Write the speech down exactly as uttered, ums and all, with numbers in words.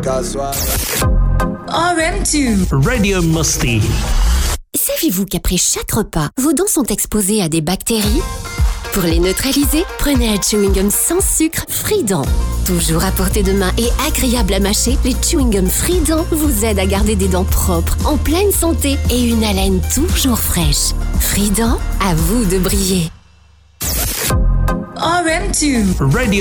R M deux Radio Musty. Saviez-vous qu'après chaque repas, vos dents sont exposées à des bactéries ? Pour les neutraliser, prenez un chewing-gum sans sucre Frident. Toujours à portée de main et agréable à mâcher, les chewing-gums Frident vous aident à garder des dents propres, en pleine santé et une haleine toujours fraîche. Frident, à vous de briller. R M deux Radio